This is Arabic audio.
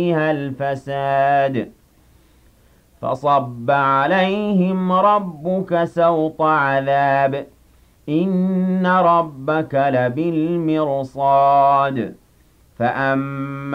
فيها الفساد فصب عليهم ربك سوط عذاب إن ربك لبالمرصاد فأما